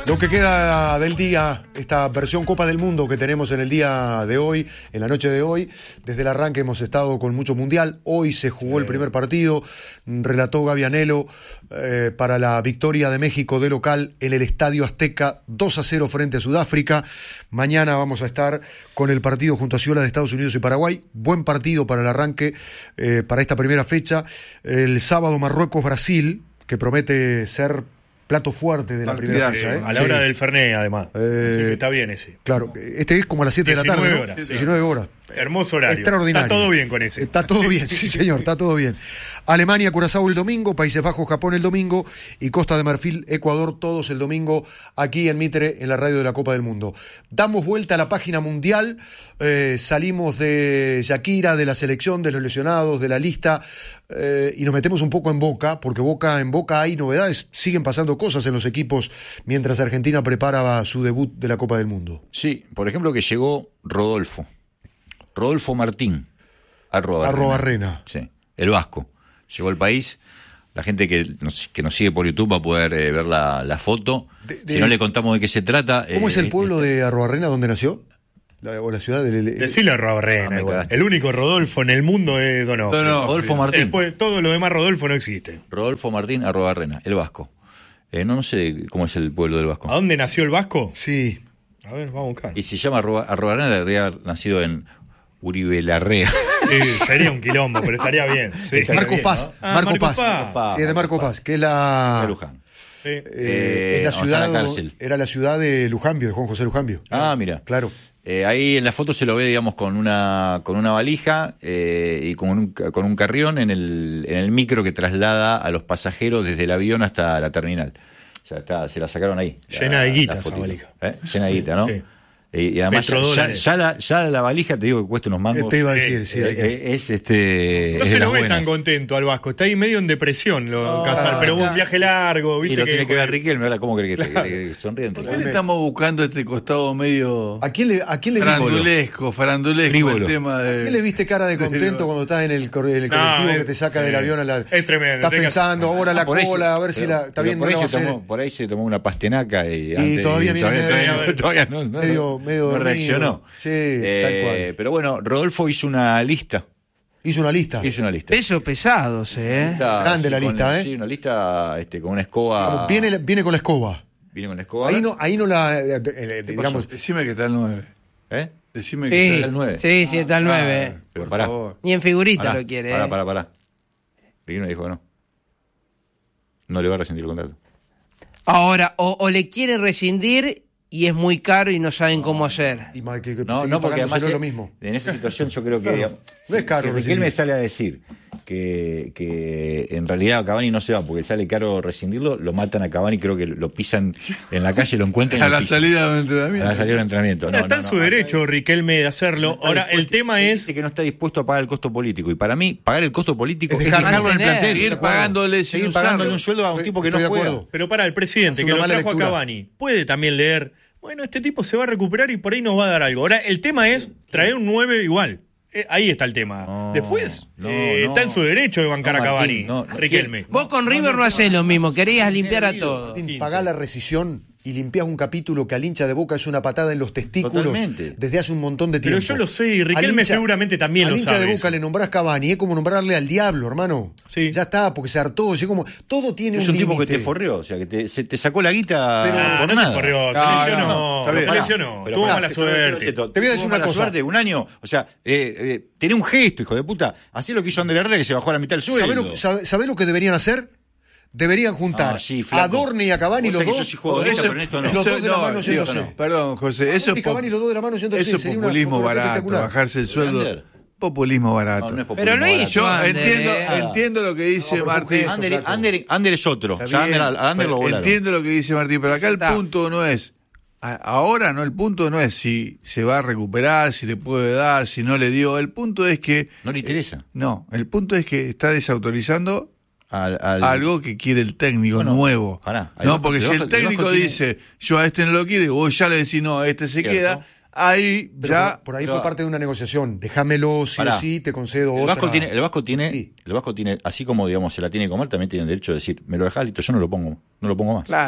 Lo que queda del día, esta versión Copa del Mundo que tenemos en el día de hoy, en la noche de hoy, desde el arranque hemos estado con mucho mundial. Hoy se jugó el primer partido, relató Gaby Anelo para la victoria de México de local en el Estadio Azteca, 2-0 frente a Sudáfrica. Mañana vamos a estar con el partido junto a Ciola de Estados Unidos y Paraguay. Buen partido para el arranque, para esta primera fecha. El sábado Marruecos-Brasil, que promete ser plato fuerte de la primera fecha. A la hora del Fernet, además. Así que está bien ese. Claro, este es como a las 7 de la tarde. 19 horas. ¿no? 19 horas. Hermoso horario. Extraordinario. Está todo bien con ese. Está todo bien, sí señor, está todo bien. Alemania, Curazao el domingo, Países Bajos, Japón el domingo y Costa de Marfil, Ecuador, todos el domingo aquí en Mitre, en la radio de la Copa del Mundo. Damos vuelta a la página mundial, salimos de Shakira, de la selección, de los lesionados, de la lista, y nos metemos un poco en Boca, porque en Boca hay novedades, siguen pasando cosas en los equipos mientras Argentina preparaba su debut de la Copa del Mundo. Sí, por ejemplo que llegó Rodolfo Martín, @Barrena. Sí, el vasco. Llegó al país. La gente que nos sigue por YouTube va a poder ver la foto. Si no le contamos de qué se trata. ¿Cómo es el pueblo de Arrobarrena donde nació? O la ciudad de... Decirle a Arrobarrena. El único Rodolfo en el mundo es Donofrio. Rodolfo Martín. Después, todo lo demás Rodolfo no existe. Rodolfo Martín, @Barrena, el vasco. No sé cómo es el pueblo del vasco. ¿A dónde nació el vasco? Sí. A ver, vamos a buscar. Y se llama Arrobarrena, debería haber nacido en Uribe Larrea. Sí, sería un quilombo, pero estaría bien. Sí. Marco Paz, ¿no? Marco Paz. Sí, de Marco Paz, que es la... De Luján. Sí. Es la ciudad, era la ciudad de Lujambio, de Juan José Lujambio. Ah, mira. Claro. Ahí en la foto se lo ve, digamos, con una valija y con un carrión en el micro que traslada a los pasajeros desde el avión hasta la terminal. O sea, se la sacaron ahí. Llena de guita esa valija. Llena de guita, ¿no? Sí. Y además ya la valija, te digo que cuesta unos mangos. Te iba a decir, sí. No se lo ve tan contento al vasco, está ahí medio en depresión Casal, pero hubo un viaje largo, viste. Y lo tiene que ver Riquelme, ahora cómo cree que sonríe. ¿Por qué le estamos buscando este costado medio ¿A quién le farandulesco el tema de... ¿A quién le viste cara de contento cuando estás en el colectivo que te saca del avión a la... Es tremendo. Estás pensando ahora la cola, a ver si la... Está bien, por ahí se tomó una pastenaca y todavía no medio reaccionó. Sí, tal cual. Pero bueno, Rodolfo hizo una lista. Hizo una lista. Pesos pesados, Grande la lista, Sí, una lista con una escoba. Viene con la escoba. Viene con la escoba. Ahí no la... digamos... Decime que está el 9. Decime que Sí, está el 9. sí, está el 9. Pero Por pará. favor. Ni en figurita Pará, lo quiere. Pará. Riquelme dijo que no. No le va a rescindir el contrato. Ahora, o le quiere rescindir y es muy caro y no saben cómo hacer. No, porque además lo mismo. En esa situación yo creo que no es caro. Si Riquelme sale a decir que en realidad Cavani no se va porque sale caro rescindirlo, lo matan a Cavani, creo que lo pisan en la calle, lo encuentran a la salida de un entrenamiento. A la salida de un entrenamiento. Está en su derecho Riquelme de hacerlo. Ahora, el tema es que no está dispuesto a pagar el costo político. Y para mí, pagar el costo político es dejarlo en el plantel. Seguir pagándole un sueldo a un tipo que no juega. Pero para el presidente que lo trajo a Cavani, puede también leer, bueno, este tipo se va a recuperar y por ahí nos va a dar algo. Ahora, el tema es traer un 9 igual. Ahí está el tema. Después, está en su derecho de bancar a Cavani, Riquelme. Vos con River no hacés lo mismo, querías limpiar a todos. Pagá la rescisión y limpiás un capítulo que al hincha de Boca es una patada en los testículos. Totalmente. Desde hace un montón de tiempo. Pero yo lo sé y Riquelme seguramente también lo sabe. Al hincha de Boca le nombrás Cavani, es como nombrarle al diablo, hermano. Sí. Ya está, porque se hartó, como todo tiene un límite. Es un tipo que te forreó, o sea, que te sacó la guita por nada. Te forreó, se lesionó, tuvo mala suerte. Te voy a decir una cosa. Suerte, un año, o sea, tenés un gesto, hijo de puta. Así lo que hizo Ander Herrera, que se bajó a la mitad del sueldo. ¿Sabés lo que deberían hacer? Deberían juntar a Dorni y a Cavani los dos. Yo sí juego de pero en esto no. Los dos de la mano yéndose. No. Perdón, José, eso es Cavani los dos de la mano yéndose. Eso es populismo barato, bajarse el sueldo. Populismo barato. No es populismo pero lo hizo. Yo entiendo lo que dice Martín. Ander es otro. Ya Ander lo volaron. Entiendo lo que dice Martín, pero acá el punto no es. Ahora el punto no es si se va a recuperar, si le puede dar, si no le dio. El punto es que no le interesa. No, el punto es que está desautorizando algo que quiere el técnico nuevo. Porque si el técnico dice, yo a este no lo quiero, y vos ya le decís, no, a este se queda, ahí pero ya... Por ahí fue parte de una negociación. Déjamelo, sí o sí, te concedo otra. El Vasco tiene, así como digamos se la tiene como él, también tiene el derecho de decir, me lo dejás, listo, yo no lo pongo más. Claro.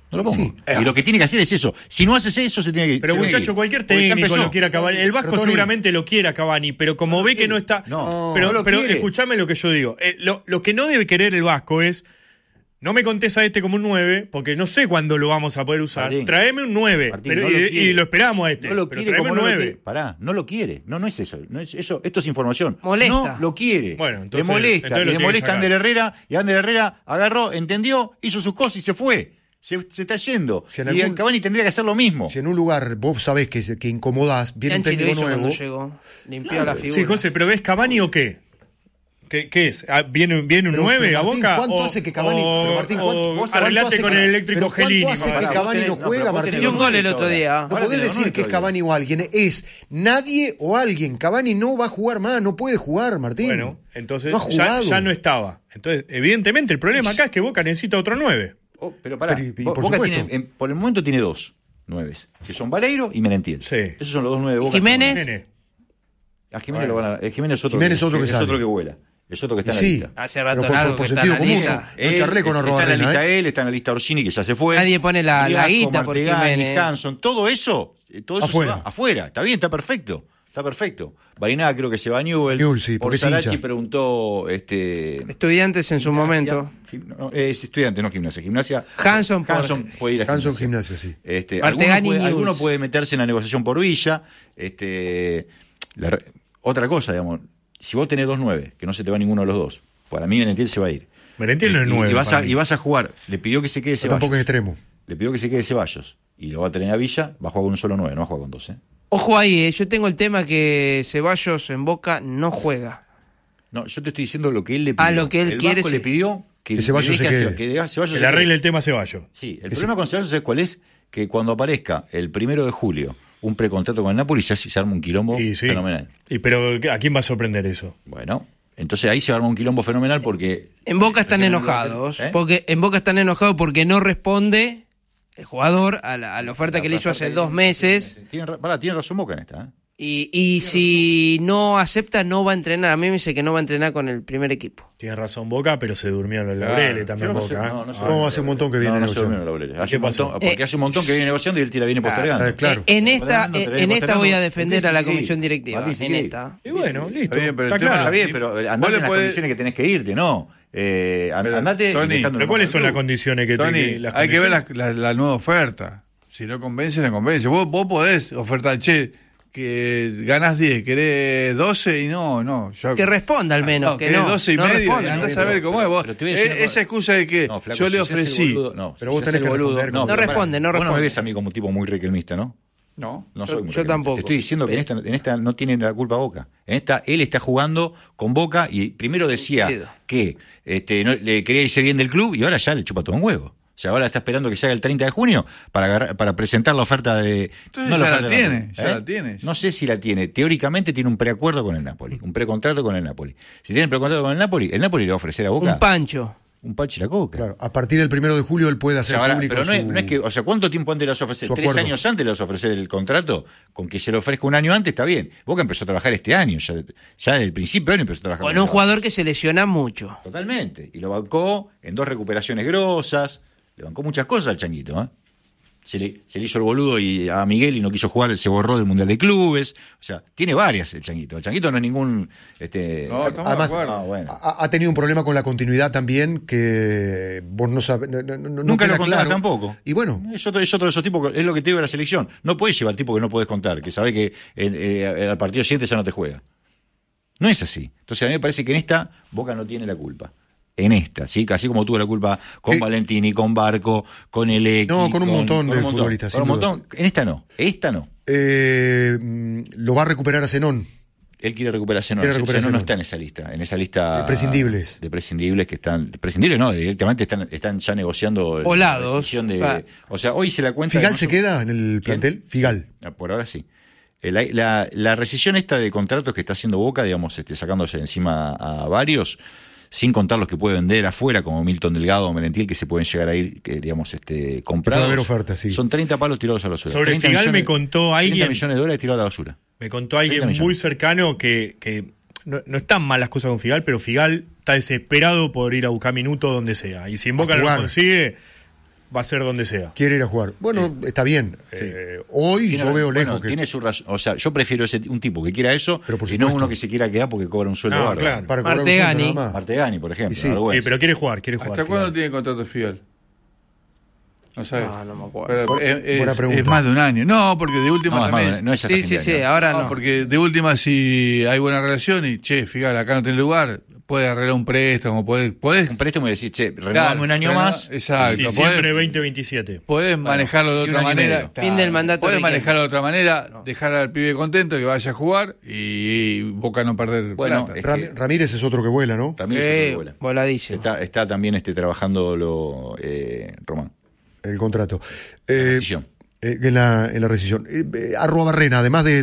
No lo pongo. Sí. Y lo que tiene que hacer es eso. Si no haces eso, se tiene que ir. Pero muchacho, cualquier técnico lo quiere a Cavani. El Vasco seguramente lo quiere a Cavani, pero como ve que no está... Pero escuchame lo que yo digo. Lo que no debe querer el Vasco es... No me contés a este como un 9, porque no sé cuándo lo vamos a poder usar. Martín, traeme un 9. Martín, y lo esperamos a este. No lo quiere como un 9. Pará, no lo quiere. No es eso. No es eso. Esto es información. Molesta. No lo quiere. Bueno, entonces, le molesta. Le molesta a Ander Herrera. Y Ander Herrera agarró, entendió, hizo sus cosas y se fue. Se está yendo. Si y Cavani tendría que hacer lo mismo. Si en un lugar vos sabés que incomodás, viene un técnico nuevo. Llegó, limpió la figura. Sí, José, pero ¿ves Cavani o qué? ¿Qué es? ¿Viene un 9 a Boca? ¿Cuánto hace que Cavani... Martín, arreglate con el eléctrico Gelini. ¿Cuánto hace que Cavani no juega, Martín? Dio un gol el otro día. No podés decir que es Cavani o alguien. Es nadie o alguien. Cavani no va a jugar más. No puede jugar, Martín. Bueno, entonces ya no estaba. Entonces, evidentemente, el problema acá es que Boca necesita otro 9. Pero pará, Boca tiene, por el momento tiene 2 9, que son Baleiro y Merentiel. Sí. Esos son los 2 9 de Boca. ¿Jiménez? A Jiménez lo van a... Jiménez es otro que vuela. Es otro que está en la lista. Hace rato por sentido común. No charlé con Está en la lista él, está en la lista Orsini, que ya se fue. Nadie pone la guita por Jiménez. Hanson, todo eso afuera. Se va afuera. Está bien, está perfecto. Barinaga creo que se va a Newell's. Sí, Orsarachi preguntó... Estudiantes en su momento. No, es estudiante, no Gimnasia. Gimnasia Hanson puede ir a Hanson Gimnasia, sí. Alguno puede meterse en la negociación por Villa. Otra cosa, digamos... Si vos tenés 2 9, que no se te va ninguno de los dos, para mí Merentiel se va a ir. Merentiel no es 9. Y vas a jugar. Le pidió que se quede Ceballos. Tampoco es extremo. Le pidió que se quede Ceballos. Y lo va a tener a Villa, va a jugar con un solo 9, no va a jugar con 2. Ojo ahí, yo tengo el tema que Ceballos en Boca no juega. No, yo te estoy diciendo lo que él le pidió. Lo que él quiere. Vasco le pidió que Ceballos se quede. Que le arregle el tema Ceballos. Sí, el problema con Ceballos es cuál es, que cuando aparezca el 1 de julio un precontrato con el Napoli, se arma un quilombo fenomenal. Pero ¿a quién va a sorprender eso? Bueno, entonces ahí se arma un quilombo fenomenal porque... En Boca están enojados, porque no responde el jugador a la oferta que le hizo hace 2 meses. Tiene razón Boca en esta, Y si no acepta, no va a entrenar. A mí me dice que no va a entrenar con el primer equipo. Tiene razón Boca, pero se durmió en los laureles también Boca. Hace un montón que viene negociando. Porque hace un montón que viene negociando y él viene postergando. Claro. En esta voy a defender a la comisión directiva. En esta. Y bueno, listo. Está bien, pero andate en las condiciones que tenés que irte, ¿no? Andate. ¿Pero cuáles son las condiciones que Tony, hay que ver la nueva oferta. Si no convence, no convence. Vos podés ofertar, que ganás 10, querés 12 y no. Que responda al menos. Que 12 y medio, andás a ver cómo es vos. Esa excusa de que yo le ofrecí. Pero vos tenés que responder. No responde. Vos no me ves a mí como un tipo muy requelmista, ¿no? No soy muy yo tampoco. Te estoy diciendo que en esta no tiene la culpa Boca. En esta él está jugando con Boca y primero decía que no, le quería irse bien del club y ahora ya le chupa todo un huevo. O sea, ahora está esperando que llegue el 30 de junio para presentar la oferta de... Entonces no la tiene. No sé si la tiene. Teóricamente tiene un preacuerdo con el Napoli, un precontrato con el Napoli. Si tiene precontrato con el Napoli le va a ofrecer a Boca... Un pancho y la coca. Claro, a partir del 1 de julio él puede hacer público. Pero no es que, o sea, ¿cuánto tiempo antes le vas a ofrecer? 3 años antes le vas a ofrecer el contrato. Con que se le ofrezca un año antes está bien. Boca empezó a trabajar este año, ya desde el principio él empezó a trabajar. Con un jugador que se lesiona mucho. Totalmente. Y lo bancó en 2 recuperaciones grosas. Le bancó muchas cosas al Changuito, Se le hizo el boludo y a Miguel y no quiso jugar, se borró del Mundial de Clubes. O sea, tiene varias el Changuito. El Changuito no es ningún... Además, ha tenido un problema con la continuidad también que vos no sabés... Nunca lo contabas tampoco. Y bueno... Es otro de esos tipos, es lo que te digo de la selección. No podés llevar al tipo que no podés contar, que sabe que al partido siguiente ya no te juega. No es así. Entonces a mí me parece que en esta Boca no tiene la culpa. En esta, ¿sí? Así como tuvo la culpa con Valentini, con Barco, con Elecki. No, con un montón de futbolistas. Con un montón. En esta no. Lo va a recuperar a Zenón. Él quiere recuperar a Zenón. Zenón no está en esa lista. En esa lista. De prescindibles. De prescindibles que están. Prescindibles no, directamente están ya negociando. Volados. La decisión de, o sea, hoy se la cuenta. ¿Figal se queda en el plantel? Figal. Sí, por ahora sí. La rescisión esta de contratos que está haciendo Boca, digamos, sacándose encima a varios. Sin contar los que puede vender afuera, como Milton Delgado o Merentiel, que se pueden llegar a ir, comprados. Puede haber ofertas, sí. Son 30 palos tirados a la basura. Sobre Figal me contó alguien... 30 millones de dólares tirados a la basura. Me contó alguien muy cercano que no están mal las cosas con Figal, pero Figal está desesperado por ir a buscar minutos donde sea. Y si en Boca no lo consigue... va a ser donde sea. Quiere ir a jugar. Bueno, está bien. Hoy yo veo lejos que... Tiene su razón. O sea, yo prefiero un tipo que quiera eso y no uno que se quiera quedar porque cobra un sueldo bárbaro. Claro. Para Martegani. Martegani, por ejemplo. Sí, pero quiere jugar. ¿Hasta cuándo tiene contrato Fidel? No sabes. No me acuerdo. Buena pregunta. Es más de un año. No, porque de última también. No es hasta Sí, ahora no. Porque de última, si hay buena relación y, fíjate, acá no tiene lugar, puede arreglar un préstamo, podés... Un préstamo y decir, renovame un año más. Exacto. Diciembre 2027. Podés manejarlo de otra manera. Fin del mandato. Podés manejarlo de otra manera, dejar al pibe contento, que vaya a jugar y Boca no perder plata. Ramírez es otro que vuela, ¿no? Ramírez es otro que vuela. Voladísimo. Está también trabajando Román. El contrato. La rescisión. En la rescisión. Arruabarrena, además de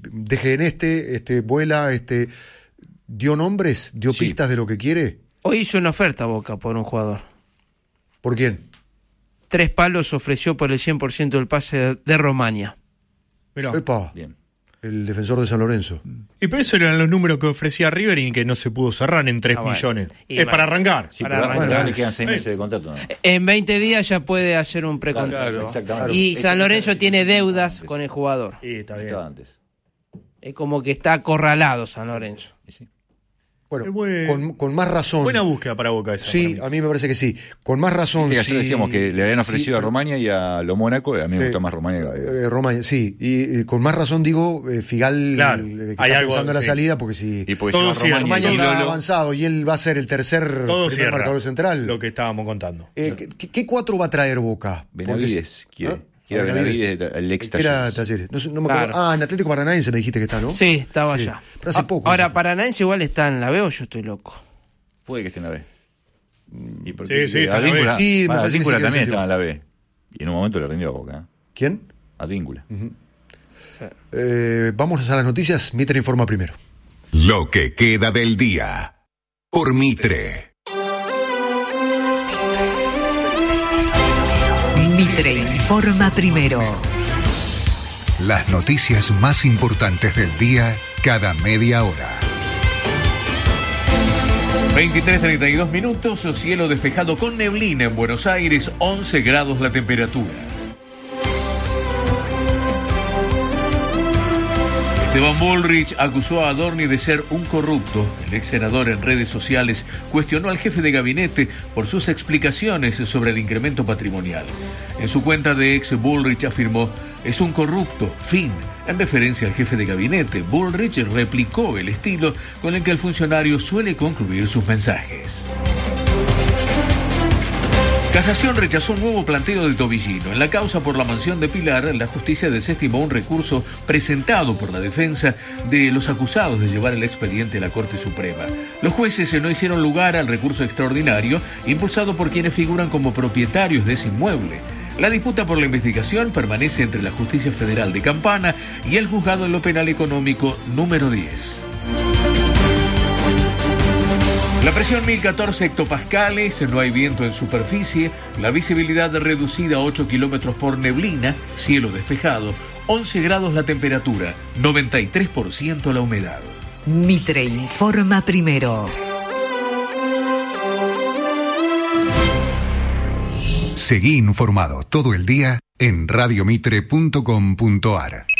GN vuela, ¿dio nombres? ¿Dio pistas de lo que quiere? Hoy hizo una oferta Boca por un jugador. ¿Por quién? 3 palos ofreció por el 100% del pase de Romaña. Mirá. Epa. Bien. El defensor de San Lorenzo. Y pero esos eran los números que ofrecía River y que no se pudo cerrar en 3 millones. Es para arrancar. Sí, para arrancar. Le quedan 6 meses de contrato. ¿No? En 20 días ya puede hacer un precontrato. Claro, exactamente. Y San Lorenzo tiene deudas con el jugador. Sí, está bien. Antes. Es como que está acorralado San Lorenzo. Sí. Bueno, con más razón. Buena búsqueda para Boca esa. Sí, a mí me parece que sí. Con más razón. Sí, decíamos que le habían ofrecido a Romaña y a lo Mónaco. A mí me gusta más Romaña. Romaña, sí. Y con más razón digo, Figal que está pensando en la salida, porque si Romaña está avanzado y él va a ser el tercer primer marcador central. Lo que estábamos contando. ¿Qué 4 va a traer Boca? Benavides quiere. Benavides, el ex Talleres. No me acuerdo. En Atlético Paranaense me dijiste que está, ¿no? Sí, estaba allá. Pero hace poco. Ahora, Paranaense igual está en la B o yo estoy loco. Puede que esté en la B. Sí, Advíncula también estaba en la B. Y en un momento le rindió a Boca. ¿Quién? Advíncula. Vamos a las noticias. Mitre informa primero. Lo que queda del día. Por Mitre. Mitre informa primero. Las noticias más importantes del día cada media hora. 23:32 minutos, cielo despejado con neblina en Buenos Aires, 11 grados la temperatura. Esteban Bullrich acusó a Adorni de ser un corrupto. El ex senador en redes sociales cuestionó al jefe de gabinete por sus explicaciones sobre el incremento patrimonial. En su cuenta de ex, Bullrich afirmó: "Es un corrupto, fin". En referencia al jefe de gabinete, Bullrich replicó el estilo con el que el funcionario suele concluir sus mensajes. Casación rechazó un nuevo planteo del Tobillino. En la causa por la mansión de Pilar, la justicia desestimó un recurso presentado por la defensa de los acusados de llevar el expediente a la Corte Suprema. Los jueces no hicieron lugar al recurso extraordinario impulsado por quienes figuran como propietarios de ese inmueble. La disputa por la investigación permanece entre la Justicia Federal de Campana y el Juzgado en lo Penal Económico número 10. La presión 1014 hectopascales, no hay viento en superficie, la visibilidad reducida a 8 kilómetros por neblina, cielo despejado, 11 grados la temperatura, 93% la humedad. Mitre informa primero. Seguí informado todo el día en radiomitre.com.ar.